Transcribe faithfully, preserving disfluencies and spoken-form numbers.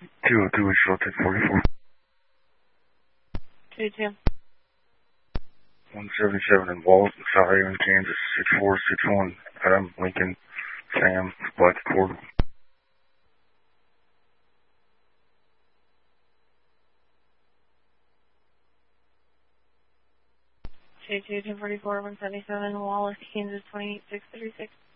two oh two, Shell ten forty-four. two two. one seventy-seven in Walt, South Haven, Kansas, six four six one. Adam, Lincoln, Sam, Black Accord. two two, ten forty-four, one seventy-seven, Wallace, Kansas, twenty-eight six thirty-six.